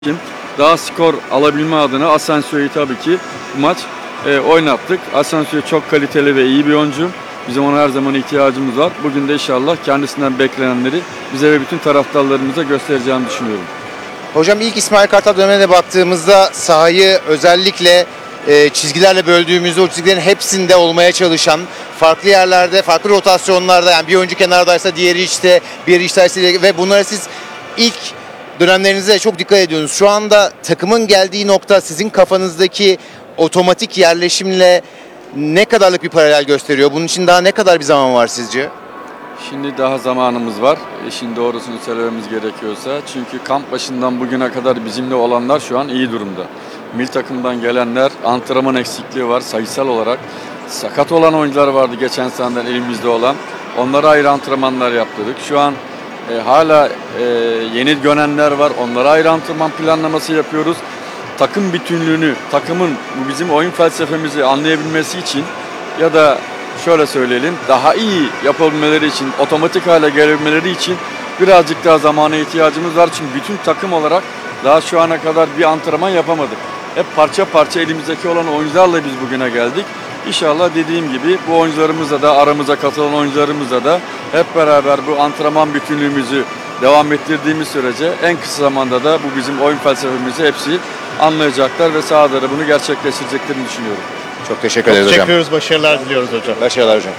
için daha skor alabilme adına Asensio'yu tabii ki bu maç oynattık. Asensio çok kaliteli ve iyi bir oyuncu. Bizim ona her zaman ihtiyacımız var. Bugün de inşallah kendisinden beklenenleri bize ve bütün taraftarlarımıza göstereceğini düşünüyorum. Hocam ilk İsmail Kartal dönemine baktığımızda sahayı özellikle çizgilerle böldüğümüzde o çizgilerin hepsinde olmaya çalışan, farklı yerlerde, farklı rotasyonlarda, yani bir oyuncu kenardaysa diğeri içte, biri içteyse ve bunlara siz ilk dönemlerinizde çok dikkat ediyorsunuz. Şu anda takımın geldiği nokta sizin kafanızdaki otomatik yerleşimle ne kadarlık bir paralel gösteriyor? Bunun için daha ne kadar bir zaman var sizce? Şimdi daha zamanımız var. İşin doğrusunu söylememiz gerekiyorsa. Çünkü kamp başından bugüne kadar bizimle olanlar şu an iyi durumda. Milli takımdan gelenler, antrenman eksikliği var sayısal olarak. Sakat olan oyuncular vardı geçen seneden elimizde olan. Onlara ayrı antrenmanlar yaptırdık. Şu an hala yeni dönenler var. Onlara ayrı antrenman planlaması yapıyoruz. Takım bütünlüğünü, takımın bu bizim oyun felsefemizi anlayabilmesi için ya da şöyle söyleyelim, daha iyi yapabilmeleri için, otomatik hale gelebilmeleri için birazcık daha zamana ihtiyacımız var. Çünkü bütün takım olarak daha şu ana kadar bir antrenman yapamadık. Hep parça parça elimizdeki olan oyuncularla biz bugüne geldik. İnşallah dediğim gibi bu oyuncularımızla da, aramıza katılan oyuncularımızla da hep beraber bu antrenman bütünlüğümüzü devam ettirdiğimiz sürece en kısa zamanda da bu bizim oyun felsefemizi hepsi anlayacaklar ve sahada da bunu gerçekleştireceklerini düşünüyorum. Çok teşekkür ederiz hocam. Teşekkür ederiz, başarılar diliyoruz hocam. Başarılar hocam.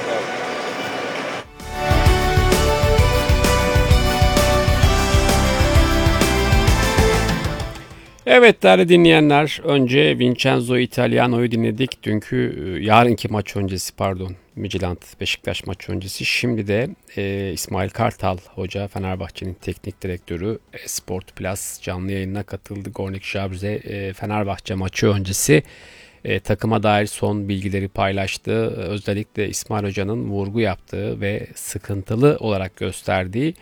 Evet değerli dinleyenler, önce Vincenzo Italiano'yu dinledik. Yarınki maç öncesi Midtjylland Beşiktaş maçı öncesi. Şimdi de İsmail Kartal Hoca, Fenerbahçe'nin teknik direktörü, Sport Plus canlı yayınına katıldı. Gornik Zabrze Fenerbahçe maçı öncesi takıma dair son bilgileri paylaştı. Özellikle İsmail Hoca'nın vurgu yaptığı ve sıkıntılı olarak gösterdiği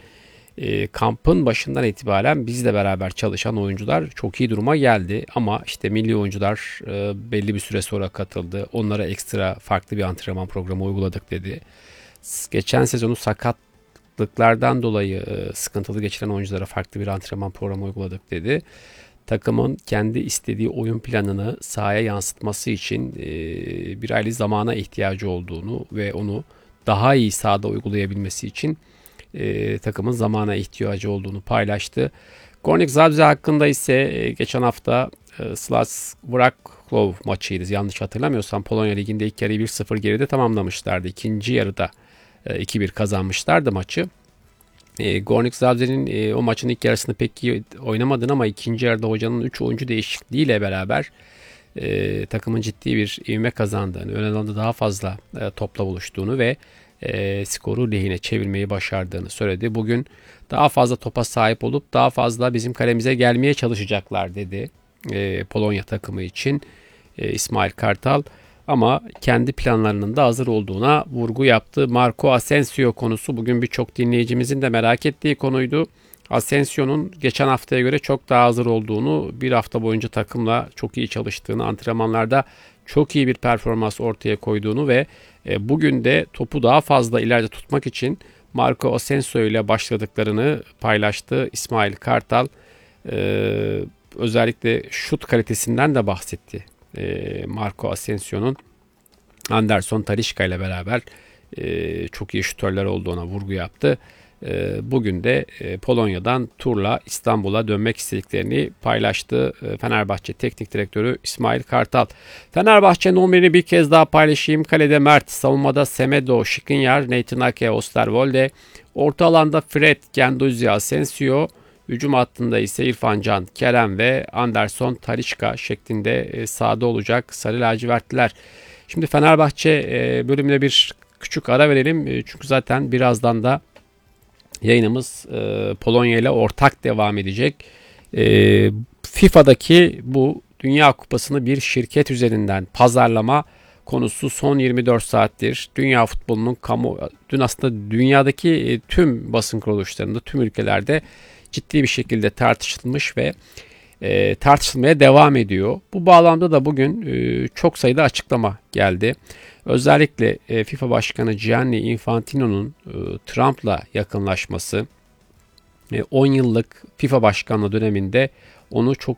kampın başından itibaren bizle beraber çalışan oyuncular çok iyi duruma geldi. Ama işte milli oyuncular belli bir süre sonra katıldı. Onlara ekstra farklı bir antrenman programı uyguladık dedi. Geçen sezonu sakatlıklardan dolayı sıkıntılı geçiren oyunculara farklı bir antrenman programı uyguladık dedi. Takımın kendi istediği oyun planını sahaya yansıtması için bir aylık zamana ihtiyacı olduğunu ve onu daha iyi sahada uygulayabilmesi için takımın zamana ihtiyacı olduğunu paylaştı. Gornik Zabrze hakkında ise geçen hafta Śląsk Wrocław maçıydı. Yanlış hatırlamıyorsam Polonya Ligi'nde ilk yarıyı 1-0 geride tamamlamışlardı. İkinci yarıda 2-1 kazanmışlardı maçı. Gornik Zabrze'nin o maçın ilk yarısını pek iyi oynamadığını ama ikinci yarıda hocanın 3 oyuncu değişikliğiyle beraber takımın ciddi bir ivme kazandığını, ön alanda daha fazla topla buluştuğunu ve skoru lehine çevirmeyi başardığını söyledi. Bugün daha fazla topa sahip olup daha fazla bizim kalemize gelmeye çalışacaklar dedi Polonya takımı için İsmail Kartal. Ama kendi planlarının da hazır olduğuna vurgu yaptı. Marco Asensio konusu bugün birçok dinleyicimizin de merak ettiği konuydu. Asensio'nun geçen haftaya göre çok daha hazır olduğunu, bir hafta boyunca takımla çok iyi çalıştığını, antrenmanlarda çok iyi bir performans ortaya koyduğunu ve bugün de topu daha fazla ileride tutmak için Marco Asensio ile başladıklarını paylaştı İsmail Kartal. Özellikle şut kalitesinden de bahsetti. Marco Asensio'nun Anderson Talisca ile beraber çok iyi şutörler olduğuna vurgu yaptı. Bugün de Polonya'dan turla İstanbul'a dönmek istediklerini paylaştı Fenerbahçe Teknik Direktörü İsmail Kartal. Fenerbahçe'nin 11'ini bir kez daha paylaşayım. Kalede Mert, savunmada Semedo, Skriniar, Nathan Ake, Osterwolde, orta alanda Fred, Guendouzi, Asensio, hücum hattında ise İrfan Can, Kerem ve Anderson Talisca şeklinde sahada olacak sarı lacivertliler. Şimdi Fenerbahçe bölümüne bir küçük ara verelim. Çünkü zaten birazdan da yayınımız Polonya ile ortak devam edecek. FIFA'daki bu Dünya Kupası'nı bir şirket üzerinden pazarlama konusu son 24 saattir dünya futbolunun dün aslında dünyadaki tüm basın kuruluşlarında, tüm ülkelerde ciddi bir şekilde tartışılmış ve tartışılmaya devam ediyor. Bu bağlamda da bugün çok sayıda açıklama geldi. Özellikle FIFA Başkanı Gianni Infantino'nun Trump'la yakınlaşması, 10 yıllık FIFA Başkanlığı döneminde onu çok